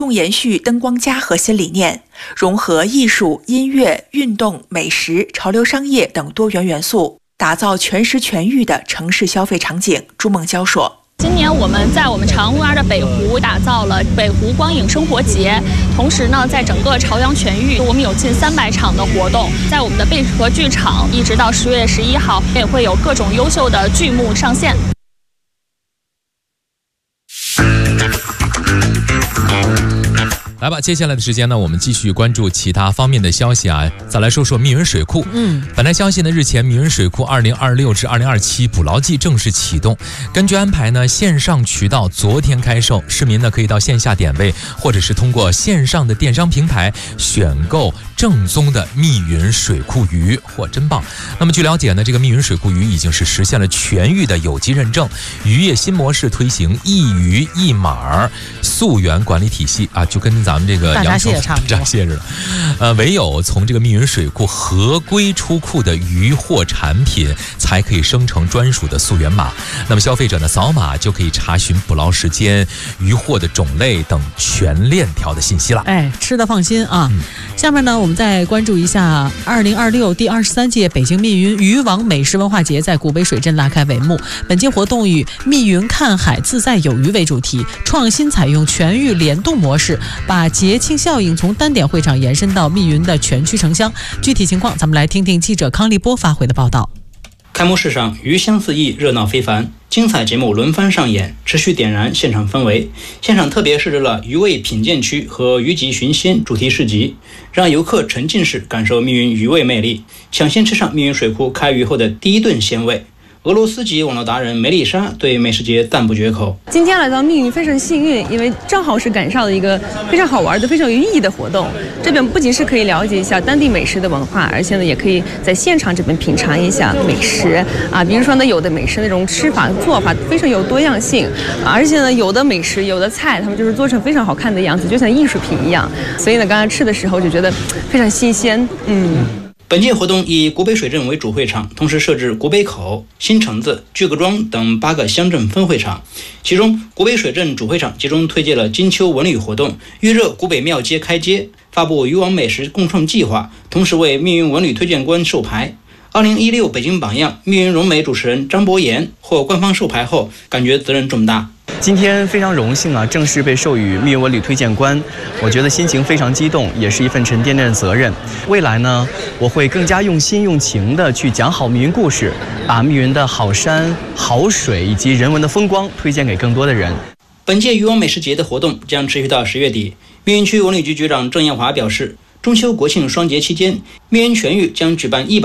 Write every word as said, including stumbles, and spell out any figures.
共延续灯光家核心理念，融合艺术、音乐、运动、美食、潮流商业等多元元素，打造全时全域的城市消费场景。朱梦娇说。 今年我们在我们长安公园的北湖打造了北湖光影生活节，同时呢，在整个朝阳全域，我们有近三百场的活动。在我们的贝壳剧场，一直到十月十一号，也会有各种优秀的剧目上线。 来吧，接下来的时间呢，我们继续关注其他方面的消息啊。再来说说密云水库。嗯，本台消息呢，日前密云水库二零二六至二零二七捕捞季正式启动。根据安排呢，线上渠道昨天开售，市民呢可以到线下点位，或者是通过线上的电商平台选购正宗的密云水库鱼。嚯，真棒！那么据了解呢，这个密云水库鱼已经是实现了全域的有机认证，渔业新模式推行一鱼一码溯源管理体系啊，就跟咱们这个大闸蟹差不多， 大闸蟹似的。呃，唯有从这个密云水库合规出库的渔获产品，才可以生成专属的溯源码。那么消费者呢，扫码就可以查询捕捞时间、渔获的种类等全链条的信息了。 哎，吃的放心啊！嗯、下面呢，我们再关注一下二零二六第二十三届北京密云渔网美食文化节在古北水镇拉开帷幕。本届活动以密云看海自在有余为主题，创新采用全域联动模式，把节庆效应从单点会场延伸到密云的全区城乡。具体情况，咱们来听听记者康立波发回的报道。 开幕式上，鱼香四溢，热闹非凡，精彩节目轮番上演，持续点燃现场氛围。现场特别设置了鱼味品鉴区和鱼级寻鲜主题市集，让游客沉浸式感受密云鱼味魅力，抢先吃上密云水库开渔后的第一顿鲜味。俄罗斯籍网络达人梅丽莎对美食节赞不绝口。 今天来到密云非常幸运，因为正好是赶上了一个非常好玩的、非常有意义的活动。这边不仅是可以了解一下当地美食的文化，而且呢，也可以在现场这边品尝一下美食啊。比如说呢，有的美食那种吃法、做法非常有多样性，而且呢，有的美食、有的菜，他们就是做成非常好看的样子，就像艺术品一样。所以呢，刚刚吃的时候就觉得非常新鲜，嗯。 本届活动以古北水镇为主会场，同时设置古北口、新城子、巨各庄等八个乡镇分会场。其中，古北水镇主会场集中推介了金秋文旅活动，预热古北庙街开街，发布渔网美食共创计划，同时为密云文旅推荐官授牌。二零一六北京榜样密云融美主持人张博言获官方授牌后，感觉责任重大。 今天非常荣幸啊，正式被授予密云文旅推荐官，我觉得心情非常激动，也是一份沉甸甸的责任。未来呢，我会更加用心用情的去讲好密云故事，把密云的好山、好水以及人文的风光推荐给更多的人。 本届渔网美食节的活动将持续到十月底。密云区文旅局局长郑艳华表示，中秋国庆双节期间，密云全域将举办一百